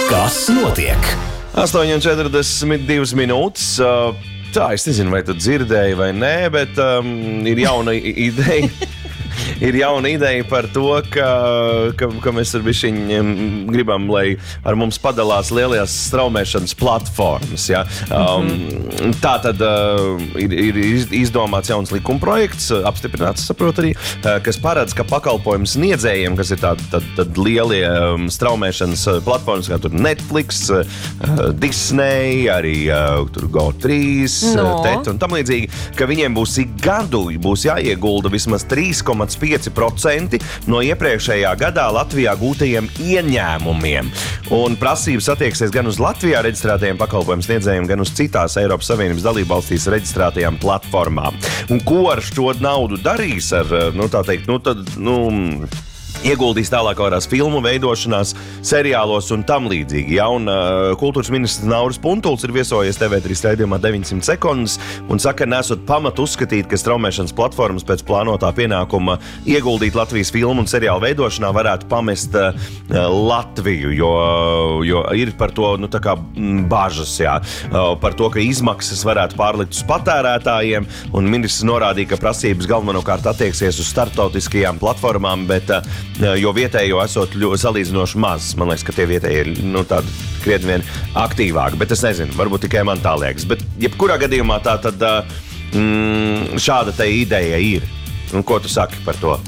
Kas notiek? 8:42 minūtes. Tā, es nezinu, vai tu dzirdēji vai nē, bet ir jauna ideja. Ir jauna ideja par to, ka mēs ar bišķiņiem gribam, lai ar mums padalās lielajās straumēšanas platformas. Ja? Tā tad ir izdomāts jauns likumprojekts, apstiprināts, saprot arī, kas paredz, ka pakalpojumu sniedzējiem, kas ir tādi lielie straumēšanas platformas, kā tur Netflix, Disney, arī Go3, TET un tam līdzīgi, ka viņiem būs ik gadu jāiegulda vismaz 3,5% no iepriekšējā gadā Latvijā gūtajiem ieņēmumiem. Un prasības attieksies gan uz Latvijā reģistrētajiem pakalpojumu sniedzējiem, gan uz citās Eiropas Savienības dalībvalstīs reģistrētajām platformām. Un ko ar šo naudu darīs? Ieguldīs tālākās filmu veidošanās, seriālos un tam līdzīgi. Ja? Un kultūras ministrs Nauris Puntuls ir viesojies TV3 raidījumā 900 sekundes un saka, nesot pamatu uzskatīt, ka straumēšanas platformas pēc plānotā pienākuma ieguldīt Latvijas filmu un seriālu veidošanā varētu pamest Latviju, jo ir par to bažas, jā, par to, ka izmaksas varētu pārlikt uz patērētājiem, un ministrs norādīja, ka prasības galvenokārt attieksies uz starptautiskajām platformām, bet jo vietējo esot salīdzinoši maz. Man liekas, ka tie vietēji ir tādi krietni vien aktīvāki, bet es nezinu, varbūt tikai man tā liekas. Bet jebkurā gadījumā šāda te ideja ir. Un ko tu saki par to?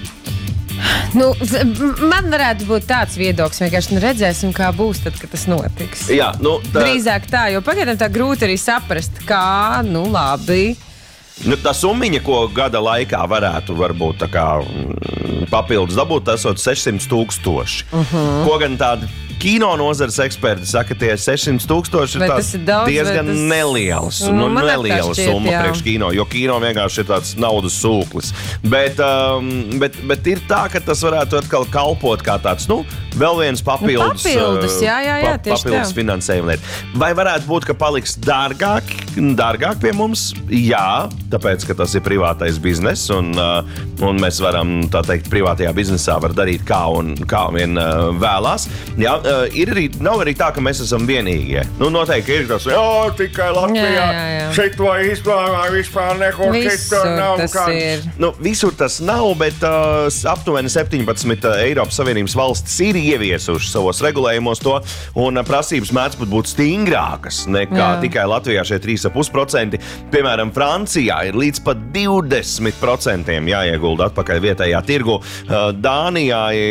Man varētu būt tāds viedoklis, vienkārši redzēsim, kā būs tad, kad tas notiks. Jā, drīzāk tā, jo pagaidām tā grūti arī saprast, kā, labi. Tā summiņa, ko gada laikā varētu varbūt papildus dabūt, tas ir 600,000. Ko gan tādi kino nozares eksperti saka, tie 600,000 ir diezgan neliela summa priekš kino, jo kino vienkārši ir tāds naudas sūklis. Bet ir tā, ka tas varētu atkal kalpot kā tāds, vēl viens papildus finansējuma lieta. Vai varētu būt, ka paliks dārgāk pie mums? Jā, tāpēc, ka tas ir privātais biznes, un mēs varam, tā teikt, privātajā biznesā var darīt kā vien vēlās. Jā, nav arī tā, ka mēs esam vienīgie. Noteikti ir tas, tikai Latvijā, šeit vai vispār nekur citur nav. Visur tas nav, bet aptuveni 17 Eiropas Savienības valstis ir ieviesuši savos regulējumos to, un prasības mēdz pat būt stingrākas nekā tikai Latvijā šie 3,5%. Piemēram, Francijā ir līdz pat 20% jāiegulda atpakaļ vietējā tirgu. Dānijā